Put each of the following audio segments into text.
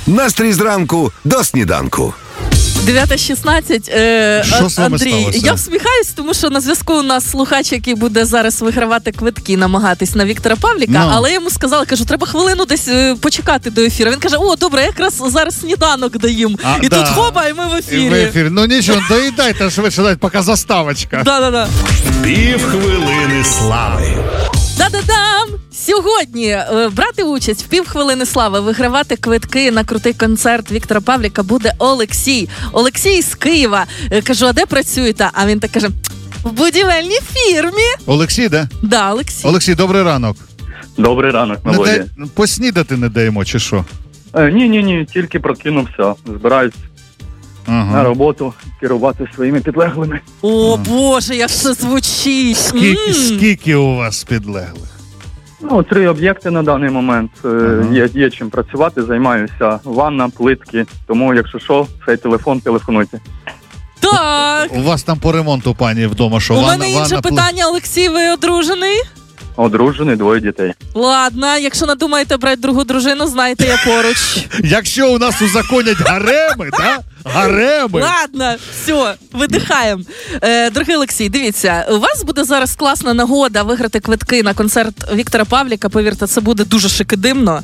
Настрій зранку до сніданку. 9:16. Андрій, я всміхаюсь, тому що на зв'язку у нас слухач, який буде зараз вигравати квитки, намагатись на Віктора Павліка, але я йому сказала, кажу, треба хвилину десь почекати до ефіру. Він каже, о, добре, якраз зараз сніданок даїм. І тут хоба, і ми в ефірі. Ну нічого, доїдайте швидше, поки заставочка. Да-да-да. Півхвилини слави. Да-да-дам! Сьогодні брати участь в півхвилини слави, вигравати квитки на крутий концерт Віктора Павліка буде Олексій. Олексій з Києва. Кажу, а де працюєте? А він так каже, в будівельній фірмі. Олексій, да? Да, Олексій. Олексій, добрий ранок. Добрий ранок, Володя. Поснідати не даємо, чи що? Ні, тільки прокинувся. Збираюсь на роботу керувати своїми підлеглими. О, Боже, як це звучить. Скільки у вас підлеглих? 3 об'єкти на даний момент. Є чим працювати, займаюся. Ванна, плитки. Тому, якщо що, цей телефон, телефонуйте. Так. У вас там по ремонту, пані, вдома, що? У мене інше питання, Олексій, ви одружений? Одружений, 2 дітей. Ладно, якщо надумаєте брати другу дружину, знаєте, я поруч. Якщо у нас узаконять гареми, так? Гареми. Ладно, все, видихаємо. Дорогий Олексій, дивіться, у вас буде зараз класна нагода виграти квитки на концерт Віктора Павліка. Повірте, це буде дуже шикидимно.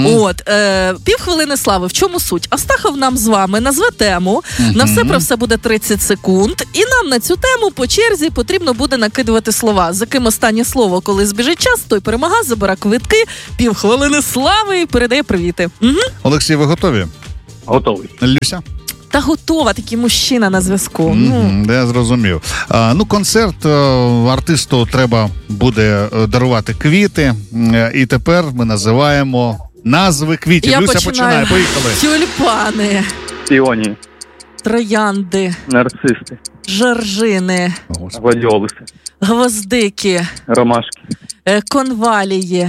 Півхвилини слави. В чому суть? Астахов нам з вами назве тему. На все про все буде 30 секунд. І нам на цю тему по черзі потрібно буде накидувати слова. За ким останнє слово, коли збіжить час, той перемагає, забере квитки, півхвилини слави і передає привіти. Олексій, ви готові? Готовий. Люся? Та готова, такий мужчина на зв'язку. Я зрозумів. Концерт артисту треба буде дарувати квіти. І тепер ми називаємо назви квітів. Я Люся починає, поїхали. Тюльпани. Піонії. Троянди. Нарцисти. Жоржини. Гладіолуси. Гвоздики. Ромашки. Конвалії.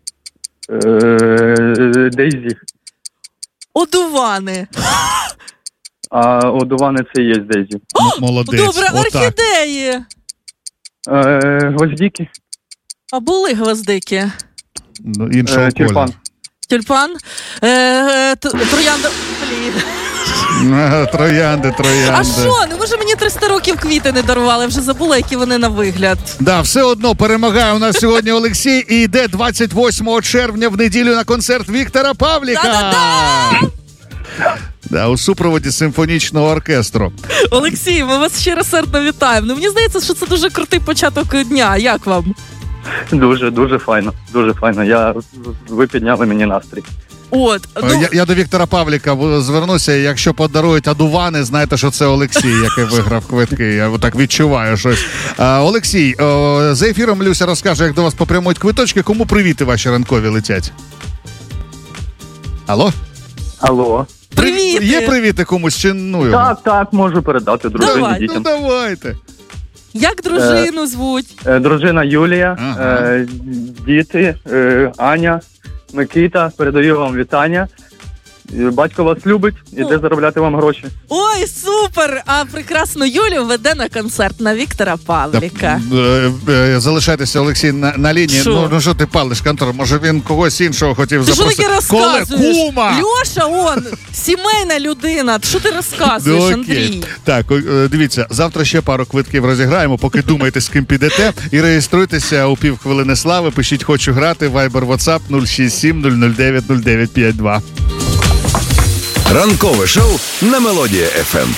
Дейзі. Одувани. А одувани це є Дейзі. Молодець. Добре, орхідеї. Гвоздики. А були гвоздики? Іншого кольору. Тюльпан. Троянда. Блін. Троянди. А що? Ну, може, мені 300 років квіти не дарували, вже забула, які вони на вигляд. Да, все одно перемагає у нас сьогодні Олексій і йде 28 червня в неділю на концерт Віктора Павліка. Да, у супроводі симфонічного оркестру. Олексій, ми вас щиросердно вітаємо. Мені здається, що це дуже крутий початок дня. Як вам? Дуже файно. Дуже файно. Ви підняли мені настрій. Я до Віктора Павліка звернуся, якщо подарують одувани, знаєте, що це Олексій, який виграв квитки. Я так відчуваю щось. Олексій, за ефіром Люся розкаже, як до вас попрямують квиточки. Кому привіти ваші ранкові летять? Алло. Привіт! Є привіти комусь чи Так, можу передати дружині, дітям. Давайте. Як дружину звуть? Дружина Юлія, діти, Аня, Микита, передаю вам вітання. Батько вас любить, іде заробляти вам гроші. Ой, супер! А прекрасну Юлю веде на концерт на Віктора Павліка. Залишайтеся, Олексій, на лінії. Ну що ти палиш, контор? Може він когось іншого хотів запросити? Ти що таке розказуєш? Кума! Льоша, сімейна людина. Що ти розказуєш, Андрій? Так, дивіться, завтра ще пару квитків розіграємо, поки думаєте, з ким підете. І реєструйтеся у півхвилини слави. Пишіть «Хочу грати», Viber, WhatsApp 067 009 0952. Ранкове шоу на Мелодія ФМ.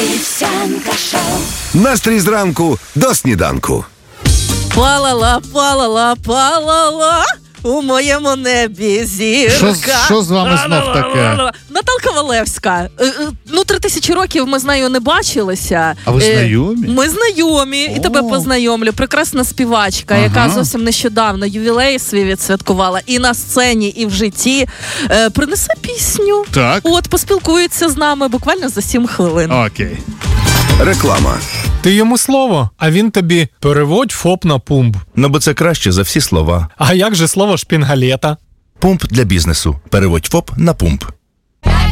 Настрій зранку до сніданку. Палала, палала, палала, у моєму небі зірка. Що з вами знов таке? Наталка Валевська. 3000 років ми з нею не бачилися. А ви знайомі? Ми знайомі, і тебе познайомлю. Прекрасна співачка, яка зовсім нещодавно ювілей свій відсвяткувала і на сцені, і в житті. Принесе пісню. Так. Поспілкується з нами буквально за 7 хвилин. Окей. Реклама. Ти йому слово, а він тобі переводь ФОП на пумп. Бо це краще за всі слова. А як же слово шпінгалета? Пумп для бізнесу. Переводь ФОП на пумп.